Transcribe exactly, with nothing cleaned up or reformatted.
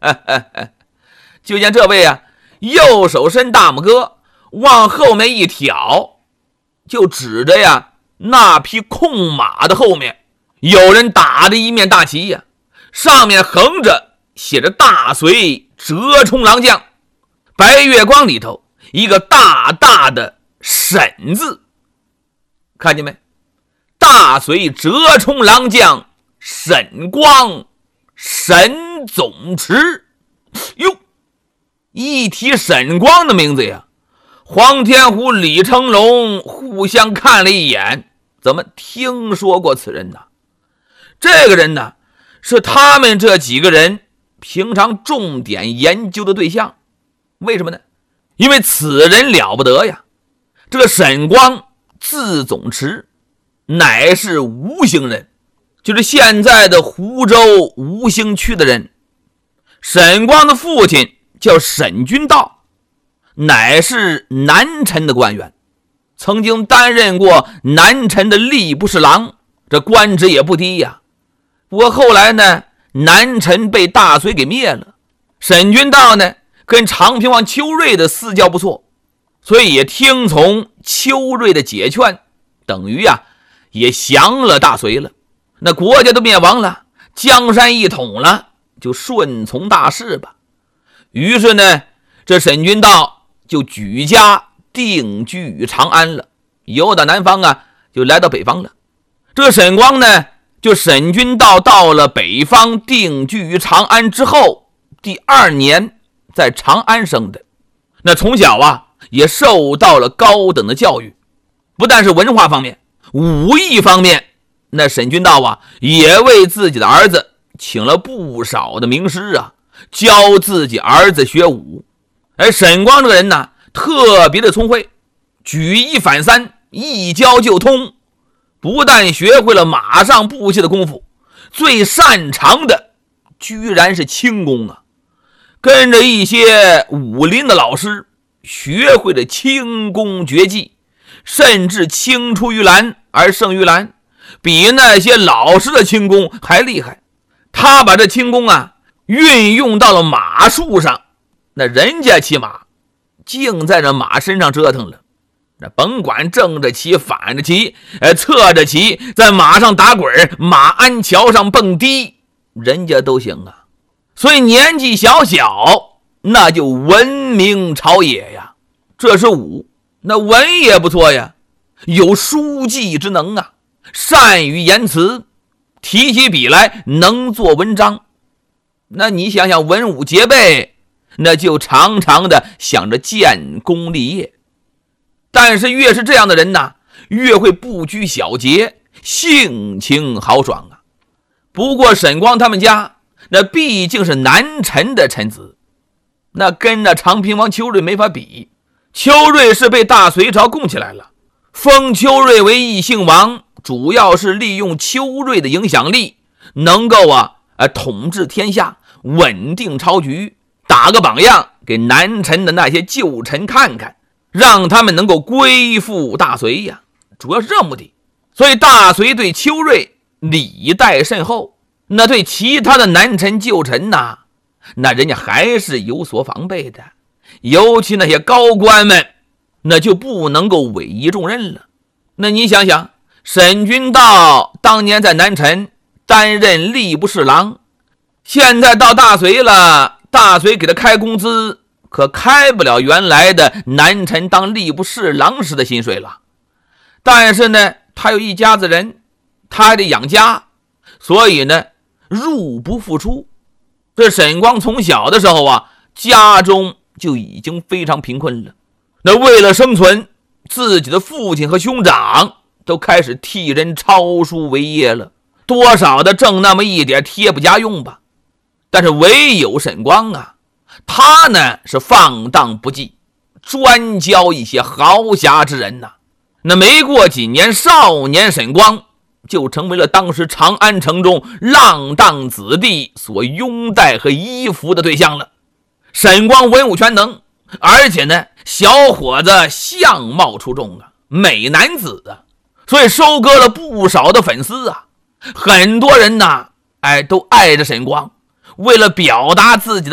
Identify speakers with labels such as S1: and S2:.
S1: 就见这位啊，右手伸大拇哥往后面一挑，就指着呀那匹空马的后面，有人打着一面大旗呀，上面横着写着大隋折冲郎将，白月光里头一个大大的沈字，看见没？大隋折冲郎将沈光，沈总持。哟，一提沈光的名字呀，黄天虎、李成龙互相看了一眼，怎么听说过此人呢？这个人呢，是他们这几个人平常重点研究的对象。为什么呢？因为此人了不得呀！这个沈光字总持，乃是吴兴人，就是现在的湖州吴兴区的人。沈光的父亲叫沈君道，乃是南陈的官员，曾经担任过南陈的吏部侍郎，这官职也不低呀。不过后来呢，南陈被大隋给灭了，沈君道呢跟长平王邱瑞的私交不错，所以也听从邱瑞的解劝，等于呀也降了大隋了。那国家都灭亡了，江山一统了，就顺从大势吧。于是呢，这沈君道就举家定居于长安了，由到南方啊，就来到北方了。这个沈光呢，就沈君道到了北方定居于长安之后，第二年在长安生的。那从小啊，也受到了高等的教育，不但是文化方面，武艺方面，那沈君道啊，也为自己的儿子请了不少的名师啊，教自己儿子学武。而沈光这个人呢，特别的聪慧，举一反三，一教就通。不但学会了马上步器的功夫，最擅长的居然是轻功啊！跟着一些武林的老师学会了轻功绝技，甚至青出于蓝而胜于蓝，比那些老师的轻功还厉害。他把这轻功啊运用到了马术上，那人家骑马净在这马身上折腾了，那甭管正着骑反着骑，呃，侧着骑，在马上打滚，马鞍桥上蹦迪，人家都行啊。所以年纪小小那就闻名朝野呀。这是武，那文也不错呀，有书记之能啊，善于言辞，提起笔来能做文章。那你想想文武结备，那就常常的想着建功立业。但是越是这样的人呢，越会不拘小节，性情豪爽啊。不过沈光他们家那毕竟是南陈的臣子，那跟那长平王邱瑞没法比。邱瑞是被大隋朝供起来了，封邱瑞为异姓王，主要是利用邱瑞的影响力，能够啊呃统治天下，稳定朝局，打个榜样给南陈的那些旧臣看看，让他们能够归附大隋呀，主要是这目的。所以大隋对邱瑞礼待甚厚，那对其他的南陈旧臣呐，那人家还是有所防备的。尤其那些高官们，那就不能够委以重任了。那你想想，沈君道当年在南陈担任吏部侍郎，现在到大隋了，大隋给他开工资，可开不了原来的南陈当吏部侍郎时的薪水了。但是呢，他有一家子人，他还得养家，所以呢，入不敷出。这沈光从小的时候啊，家中就已经非常贫困了。那为了生存，自己的父亲和兄长都开始替人抄书为业了，多少的挣那么一点贴补家用吧。但是唯有沈光啊，他呢是放荡不羁，专教一些豪侠之人呐。那没过几年，少年沈光就成为了当时长安城中浪荡子弟所拥戴和依附的对象了。沈光文武全能，而且呢，小伙子相貌出众啊，美男子啊，所以收割了不少的粉丝啊。很多人呢，哎，都爱着沈光，为了表达自己的